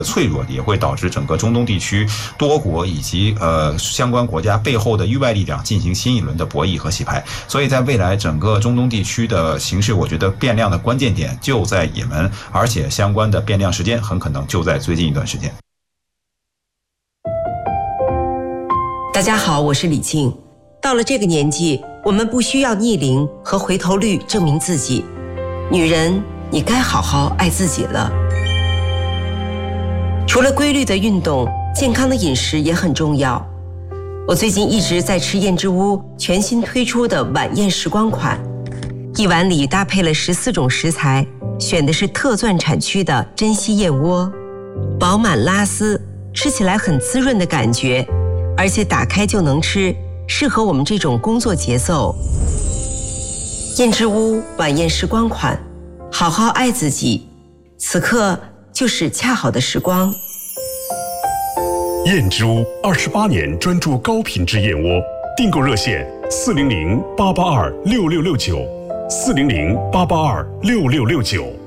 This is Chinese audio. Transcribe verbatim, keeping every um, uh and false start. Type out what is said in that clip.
脆弱，也会导致整个中东地区多国以及呃相关国家背后的域外力量进行新一轮的博弈和洗牌。所以在未来整个中东地区的形势，我觉得变量的关键点就在也门，而且相关的变量时间很可能就在最近一段时间。 大家好，我是李静。到了这个年纪，我们不需要逆龄和回头率证明自己。女人，你该好好爱自己了。除了规律的运动，健康的饮食也很重要。我最近一直在吃燕之屋全新推出的晚宴时光款，一碗里搭配了十四种食材，选的是特钻产区的珍稀燕窝，饱满拉丝，吃起来很滋润的感觉，而且打开就能吃，适合我们这种工作节奏。燕之屋晚宴时光款，好好爱自己，此刻就是恰好的时光。 燕之屋二十八年专注高品质燕窝，订购热线四零零八八二六六六九，四零零八八二六六六九。